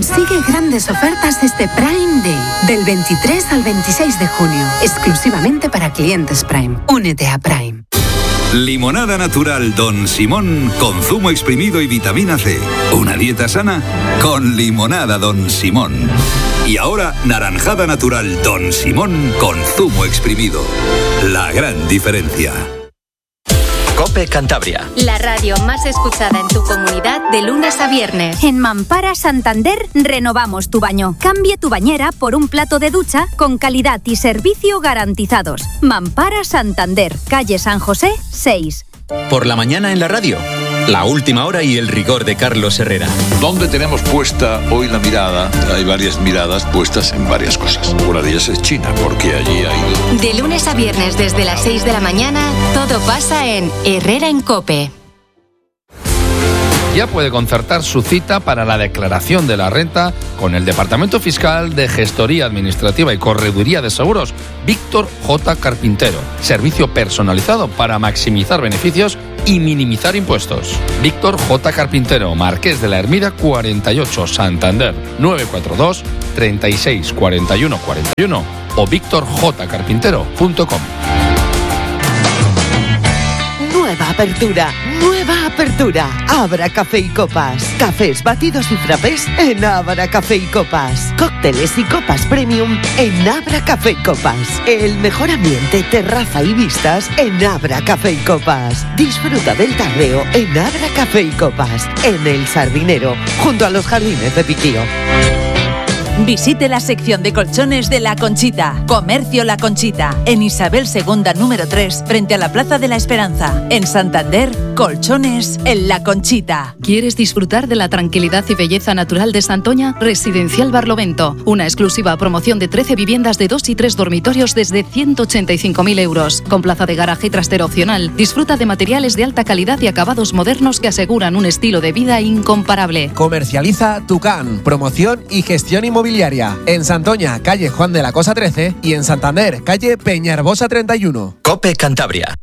Consigue grandes ofertas este Prime Day, del 23 al 26 de junio, exclusivamente para clientes Prime. Únete a Prime. Limonada natural Don Simón con zumo exprimido y vitamina C. Una dieta sana con limonada Don Simón. Y ahora naranjada natural Don Simón con zumo exprimido. La gran diferencia. COPE Cantabria. La radio más escuchada en tu comunidad de lunes a viernes. En Mampara Santander renovamos tu baño. Cambie tu bañera por un plato de ducha con calidad y servicio garantizados. Mampara Santander, calle San José 6. Por la mañana en la radio. La última hora y el rigor de Carlos Herrera. ¿Dónde tenemos puesta hoy la mirada? Hay varias miradas puestas en varias cosas. Una de ellas es China, porque allí ha ido. De lunes a viernes desde las 6 de la mañana, todo pasa en Herrera en COPE. Ya puede concertar su cita para la declaración de la renta con el Departamento Fiscal de Gestoría Administrativa y Correduría de Seguros, Víctor J. Carpintero. Servicio personalizado para maximizar beneficios y minimizar impuestos. Víctor J. Carpintero, Marqués de la Hermida 48, Santander, 942 36 41 41 o victorjcarpintero.com. Nueva apertura. Abra Café y Copas. Cafés, batidos y frappés en Abra Café y Copas. Cócteles y copas premium en Abra Café y Copas. El mejor ambiente, terraza y vistas en Abra Café y Copas. Disfruta del tardeo en Abra Café y Copas. En El Sardinero, junto a los jardines de Piquío. Visite la sección de colchones de La Conchita. Comercio La Conchita. En Isabel II número 3, frente a la Plaza de la Esperanza. En Santander, colchones en La Conchita. ¿Quieres disfrutar de la tranquilidad y belleza natural de Santoña? Residencial Barlovento. Una exclusiva promoción de 13 viviendas de 2 y 3 dormitorios desde 185.000 euros. Con plaza de garaje y trastero opcional. Disfruta de materiales de alta calidad y acabados modernos que aseguran un estilo de vida incomparable. Comercializa Tucán. Promoción y gestión inmobiliaria. En Santoña, calle Juan de la Cosa 13 y en Santander, calle Peñarbosa 31. COPE Cantabria.